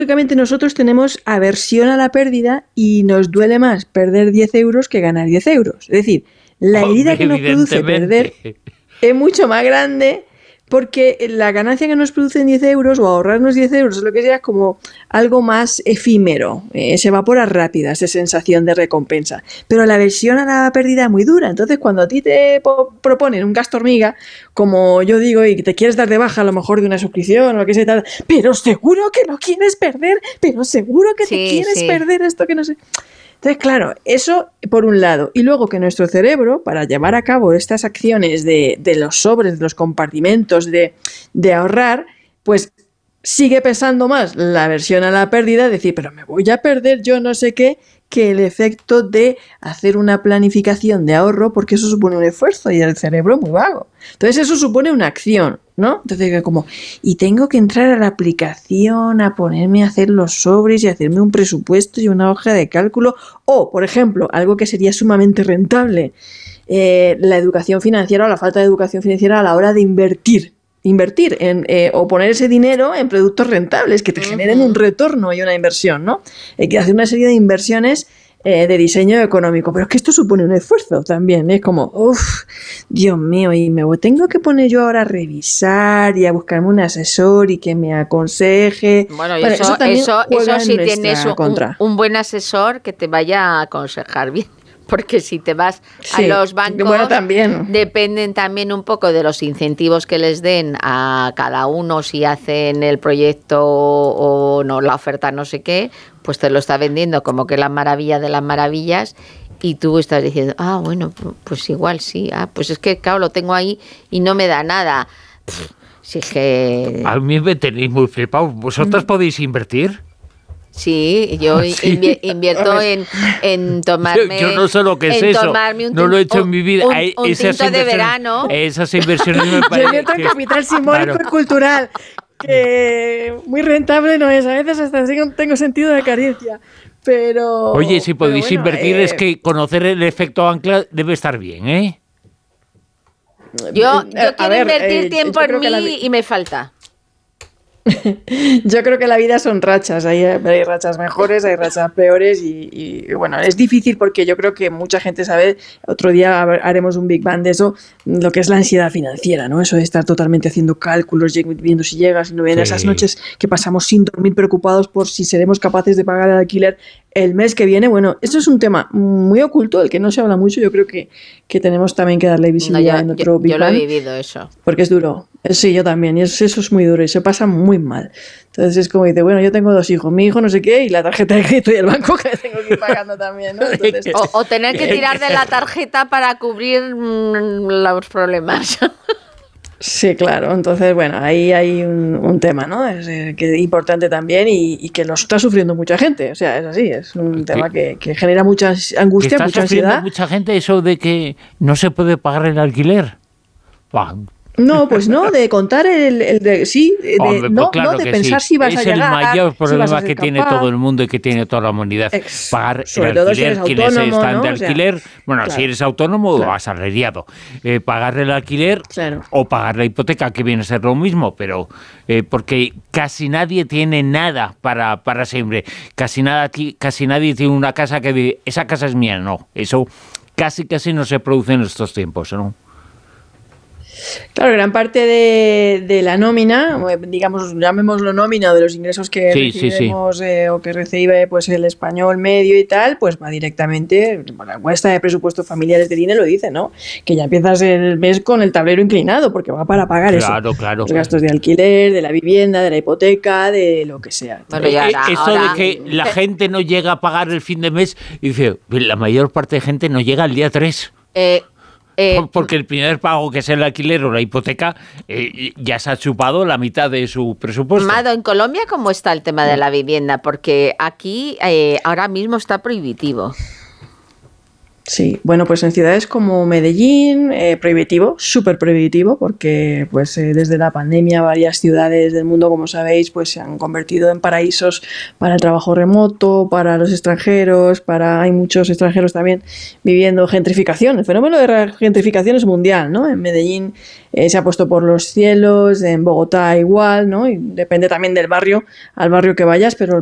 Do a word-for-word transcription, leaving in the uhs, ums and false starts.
Lógicamente nosotros tenemos aversión a la pérdida y nos duele más perder diez euros que ganar diez euros. Es decir, la herida que nos produce perder es mucho más grande porque la ganancia que nos producen diez euros o ahorrarnos diez euros o lo que sea es como algo más efímero, eh, se evapora rápida esa sensación de recompensa. Pero la aversión a la pérdida es muy dura. Entonces cuando a ti te po- proponen un gasto hormiga, como yo digo, y te quieres dar de baja a lo mejor de una suscripción o lo que sea, tal, pero seguro que no quieres perder, pero seguro que sí, te quieres sí. perder esto que no sé... Entonces, claro, eso por un lado. Y luego que nuestro cerebro, para llevar a cabo estas acciones de, de los sobres, de los compartimentos, de, de ahorrar, pues sigue pesando más la aversión a la pérdida, decir, pero me voy a perder yo no sé qué, que el efecto de hacer una planificación de ahorro, porque eso supone un esfuerzo y el cerebro es muy vago. Entonces eso supone una acción, ¿no? Entonces como, y tengo que entrar a la aplicación, a ponerme a hacer los sobres y hacerme un presupuesto y una hoja de cálculo, o, por ejemplo, algo que sería sumamente rentable, eh, la educación financiera o la falta de educación financiera a la hora de invertir. Invertir en, eh, o poner ese dinero en productos rentables que te generen un retorno y una inversión, ¿no? Hay que hacer una serie de inversiones eh, de diseño económico, pero es que esto supone un esfuerzo también, es como, uff, Dios mío, y me tengo que poner yo ahora a revisar y a buscarme un asesor y que me aconseje. Bueno, y bueno eso, eso, eso, eso si tienes un, un buen asesor que te vaya a aconsejar bien. Porque si te vas sí, a los bancos, bueno, también. dependen también un poco de los incentivos que les den a cada uno si hacen el proyecto o no, la oferta no sé qué, pues te lo está vendiendo como que la maravilla de las maravillas y tú estás diciendo, ah, bueno, pues igual sí, ah, pues es que claro, lo tengo ahí y no me da nada. Pff, si es que... A mí me tenéis muy flipado. ¿Vosotros mm. podéis invertir? Sí, yo sí. Invi- invierto en, en tomarme... Yo, yo no sé lo que es eso, un, no lo he hecho en mi vida. Un, un esas tinto de verano. Esas inversiones me parecen... Yo invierto en capital simbólico claro. y cultural, que muy rentable no es, a veces hasta tengo sentido de carencia, pero... Oye, si podéis bueno, invertir eh... es que conocer el efecto ancla debe estar bien, ¿eh? Yo, yo quiero ver, invertir eh, tiempo en mí la... y me falta. Yo creo que la vida son rachas, hay, hay rachas mejores, hay rachas peores y, y bueno, es difícil porque yo creo que mucha gente sabe, otro día haremos un Big Bang de eso, lo que es la ansiedad financiera, ¿no? Eso de estar totalmente haciendo cálculos, viendo si llegas, si no vienen, sí. Esas noches que pasamos sin dormir preocupados por si seremos capaces de pagar el alquiler el mes que viene. Bueno, esto es un tema muy oculto, del que no se habla mucho, yo creo que, que tenemos también que darle visibilidad no, yo, en otro yo, Big yo Bang. Yo lo he vivido eso. Porque es duro. Sí, yo también, y eso, eso es muy duro y se pasa muy mal. Entonces es como dice, bueno, yo tengo dos hijos, mi hijo no sé qué y la tarjeta de crédito y el banco que tengo que ir pagando también, ¿no? Entonces, o, o tener que tirar de la tarjeta para cubrir mmm, los problemas. Sí, claro. Entonces, bueno, ahí hay un, un tema, ¿no? Es, eh, que es importante también y, y que lo está sufriendo mucha gente. O sea, es así, es un ¿Qué? tema que, que genera mucha angustia, ¿Que mucha está sufriendo ansiedad. Mucha gente eso de que no se puede pagar el alquiler. Bah. No, pues no, de contar el, el de sí, de, Hombre, pues no, claro no, de que pensar sí. si vas es a llegar. Es el mayor problema si vas a que capaz. tiene todo el mundo y que tiene toda la humanidad. Ex, pagar sobre el todo alquiler, si eres quienes autónomo, están ¿no? de O sea, alquiler, bueno, claro, si eres autónomo claro. o asalariado, eh, pagar el alquiler claro. o pagar la hipoteca, que viene a ser lo mismo, pero eh, porque casi nadie tiene nada para, para siempre, casi, nada, casi nadie tiene una casa que dice, esa casa es mía, no, eso casi casi no se produce en estos tiempos, ¿no? Claro, gran parte de, de la nómina, digamos, llamémoslo nómina, de los ingresos que sí, recibimos sí, sí. Eh, o que recibe pues el español medio y tal, pues va directamente, bueno, la encuesta de presupuestos familiares de I N E lo dice, ¿no? Que ya empiezas el mes con el tablero inclinado, porque va para pagar claro, eso. Claro, los gastos de alquiler, de la vivienda, de la hipoteca, de lo que sea. Bueno, ya, eh, ahora, eso ahora... de que la gente no llega a pagar el fin de mes, y dice, la mayor parte de gente no llega al día tres. Eh... Eh, Porque el primer pago, que es el alquiler o la hipoteca, eh, ya se ha chupado la mitad de su presupuesto. Mado, ¿en Colombia cómo está el tema de la vivienda? Porque aquí eh, ahora mismo está prohibitivo. Sí, bueno, pues en ciudades como Medellín, eh, prohibitivo, súper prohibitivo, porque pues eh, desde la pandemia varias ciudades del mundo, como sabéis, pues se han convertido en paraísos para el trabajo remoto, para los extranjeros, para hay muchos extranjeros también viviendo gentrificación. El fenómeno de la gentrificación es mundial, ¿no? En Medellín eh, se ha puesto por los cielos, en Bogotá igual, ¿no? Y depende también del barrio, al barrio que vayas, pero